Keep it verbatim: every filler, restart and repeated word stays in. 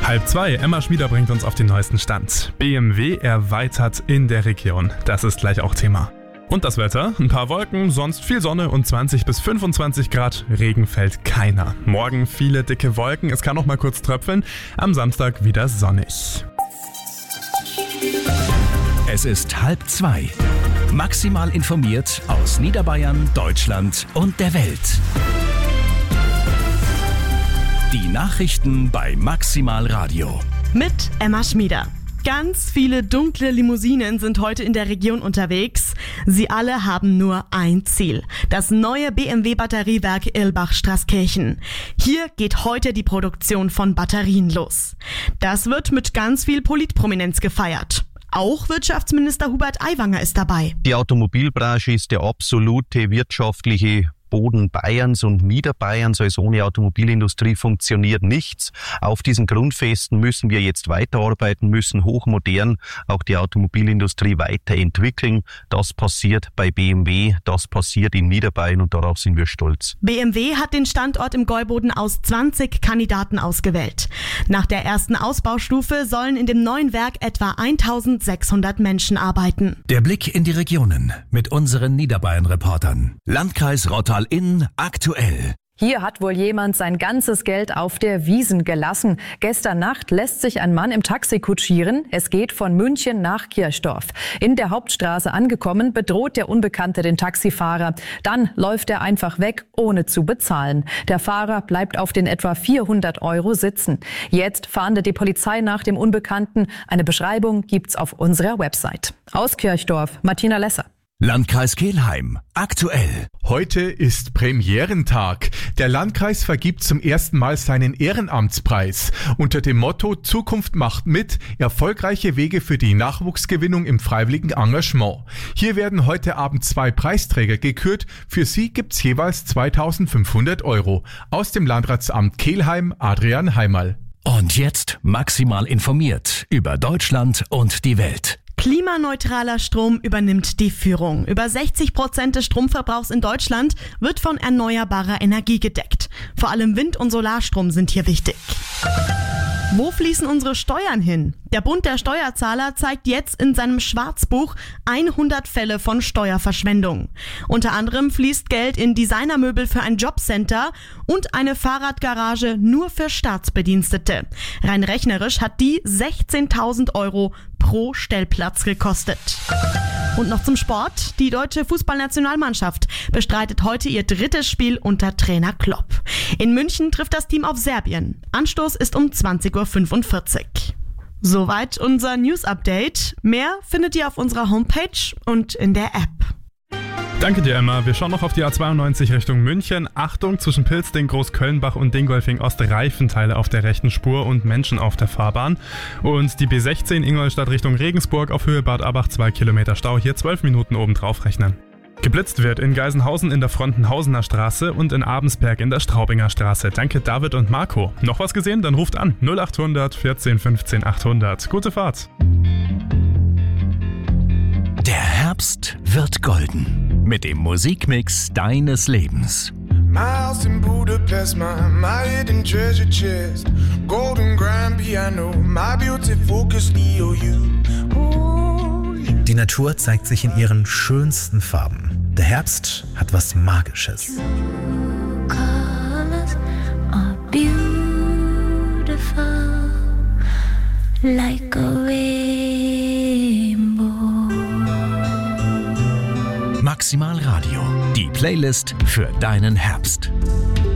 Halb zwei, Emma Schmieder bringt uns auf den neuesten Stand. B M W erweitert in der Region. Das ist gleich auch Thema. Und das Wetter? Ein paar Wolken, sonst viel Sonne und zwanzig bis fünfundzwanzig Grad. Regen fällt keiner. Morgen viele dicke Wolken, es kann noch mal kurz tröpfeln. Am Samstag wieder sonnig. Es ist halb zwei. Maximal informiert aus Niederbayern, Deutschland und der Welt. Die Nachrichten bei Maximal Radio. Mit Emma Schmieder. Ganz viele dunkle Limousinen sind heute in der Region unterwegs. Sie alle haben nur ein Ziel: das neue B M W-Batteriewerk Irlbach-Straßkirchen. Hier geht heute die Produktion von Batterien los. Das wird mit ganz viel Politprominenz gefeiert. Auch Wirtschaftsminister Hubert Aiwanger ist dabei. Die Automobilbranche ist der absolute wirtschaftliche Boden Bayerns und Niederbayerns, also ohne Automobilindustrie funktioniert nichts. Auf diesen Grundfesten müssen wir jetzt weiterarbeiten, müssen hochmodern auch die Automobilindustrie weiterentwickeln. Das passiert bei B M W, das passiert in Niederbayern und darauf sind wir stolz. B M W hat den Standort im Gäuboden aus zwanzig Kandidaten ausgewählt. Nach der ersten Ausbaustufe sollen in dem neuen Werk etwa eintausendsechshundert Menschen arbeiten. Der Blick in die Regionen mit unseren Niederbayern-Reportern. Landkreis Rottal in aktuell. Hier hat wohl jemand sein ganzes Geld auf der Wiesn gelassen. Gestern Nacht lässt sich ein Mann im Taxi kutschieren. Es geht von München nach Kirchdorf. In der Hauptstraße angekommen, bedroht der Unbekannte den Taxifahrer. Dann läuft er einfach weg, ohne zu bezahlen. Der Fahrer bleibt auf den etwa vierhundert Euro sitzen. Jetzt fahndet die Polizei nach dem Unbekannten. Eine Beschreibung gibt's auf unserer Website. Aus Kirchdorf, Martina Lesser. Landkreis Kelheim, aktuell. Heute ist Premierentag. Der Landkreis vergibt zum ersten Mal seinen Ehrenamtspreis. Unter dem Motto Zukunft macht mit, erfolgreiche Wege für die Nachwuchsgewinnung im freiwilligen Engagement. Hier werden heute Abend zwei Preisträger gekürt. Für sie gibt's jeweils zweitausendfünfhundert Euro. Aus dem Landratsamt Kelheim, Adrian Heimal. Und jetzt maximal informiert über Deutschland und die Welt. Klimaneutraler Strom übernimmt die Führung. Über sechzig Prozent des Stromverbrauchs in Deutschland wird von erneuerbarer Energie gedeckt. Vor allem Wind- und Solarstrom sind hier wichtig. Wo fließen unsere Steuern hin? Der Bund der Steuerzahler zeigt jetzt in seinem Schwarzbuch hundert Fälle von Steuerverschwendung. Unter anderem fließt Geld in Designermöbel für ein Jobcenter und eine Fahrradgarage nur für Staatsbedienstete. Rein rechnerisch hat die sechzehntausend Euro pro Stellplatz gekostet. Und noch zum Sport. Die deutsche Fußballnationalmannschaft bestreitet heute ihr drittes Spiel unter Trainer Klopp. In München trifft das Team auf Serbien. Anstoß ist um zwanzig Uhr fünfundvierzig. Soweit unser News-Update. Mehr findet ihr auf unserer Homepage und in der App. Danke dir, Emma. Wir schauen noch auf die A zweiundneunzig Richtung München. Achtung, zwischen Pilzding, Großkölnbach und Dingolfing Ost Reifenteile auf der rechten Spur und Menschen auf der Fahrbahn. Und die B sechzehn Ingolstadt Richtung Regensburg auf Höhe Bad Abach, zwei Kilometer Stau, hier zwölf Minuten obendrauf rechnen. Geblitzt wird in Geisenhausen in der Frontenhausener Straße und in Abensberg in der Straubinger Straße. Danke David und Marco. Noch was gesehen? Dann ruft an null achthundert vierzehn fünfzehn achthundert. Gute Fahrt. Der Herbst wird golden mit dem Musikmix deines Lebens. My house in Budapest, my, my hidden treasure chest, golden grand piano, my beauty focus E O U. Ooh, yeah. Die Natur zeigt sich in ihren schönsten Farben. Der Herbst hat was Magisches. Colors are beautiful, like a rainbow. Maximal Radio, die Playlist für deinen Herbst.